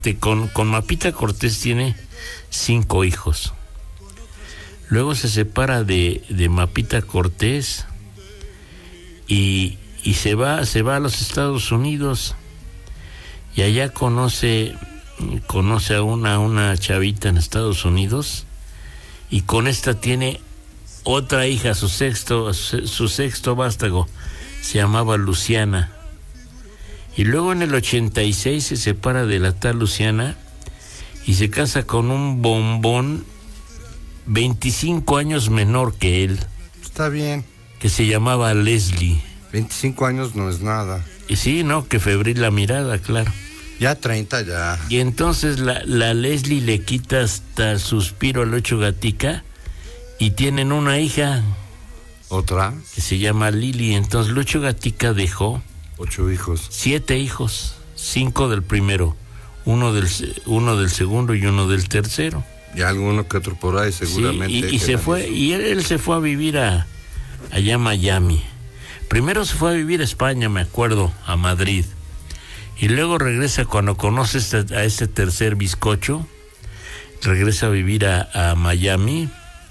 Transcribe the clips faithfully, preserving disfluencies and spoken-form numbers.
Con, con Mapita Cortés tiene cinco hijos. Luego se separa de, de Mapita Cortés y, y se va, se va a los Estados Unidos y allá conoce, conoce a una, una chavita en Estados Unidos y con esta tiene otra hija, su sexto, su sexto vástago, se llamaba Luciana. Y luego en el ochenta y seis se separa de la tal Luciana y se casa con un bombón veinticinco años menor que él. Está bien. Que se llamaba Leslie. veinticinco años no es nada. Y sí, ¿no? Que febril la mirada, claro. Ya treinta, ya. Y entonces la, la Leslie le quita hasta el suspiro a Lucho Gatica y tienen una hija. ¿Otra? Que se llama Lili. Entonces Lucho Gatica dejó ocho hijos. Siete hijos, cinco del primero, uno del uno del segundo y uno del tercero. Y alguno que otro por ahí seguramente. Sí, y, y se fue, eso. y él, él se fue a vivir a allá a Miami. Primero se fue a vivir a España, me acuerdo, a Madrid. Y luego regresa cuando conoce este, a este tercer bizcocho, regresa a vivir a, a Miami.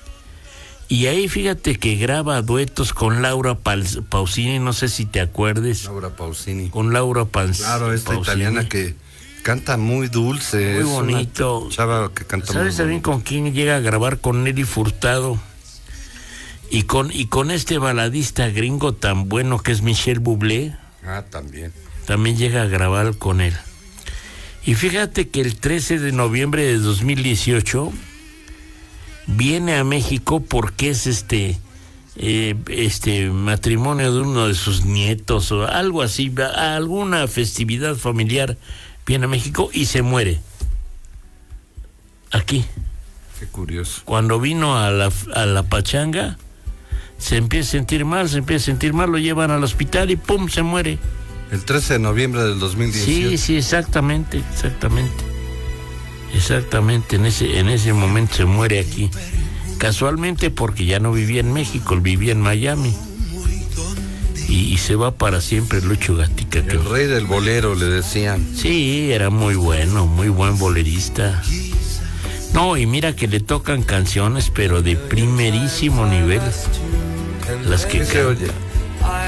Y ahí fíjate que graba duetos con Laura Pausini, no sé si te acuerdes. Laura Pausini. Con Laura Pausini. Claro, esta Pausini. Italiana que canta muy dulce. Muy bonito. Chava que canta ¿Sabes muy también bonito. con quién llega a grabar? Con Nelly Furtado. Y con, y con este baladista gringo tan bueno que es Michel Bublé. Ah, también. También llega a grabar con él. Y fíjate que el trece de noviembre de dos mil dieciocho... viene a México porque es este eh, este matrimonio de uno de sus nietos o algo así, a alguna festividad familiar, viene a México y se muere aquí. Qué curioso. Cuando vino a la, a la pachanga se empieza a sentir mal, se empieza a sentir mal, lo llevan al hospital y pum, se muere. El trece de noviembre del dos mil dieciocho. Sí, sí, exactamente, exactamente. Exactamente, en ese en ese momento se muere aquí. Casualmente porque ya no vivía en México, él vivía en Miami. Y, y se va para siempre Lucho Gatica. El que, rey del bolero, le decían. Sí, era muy bueno, muy buen bolerista. No, y mira que le tocan canciones, pero de primerísimo nivel. Las que se oye?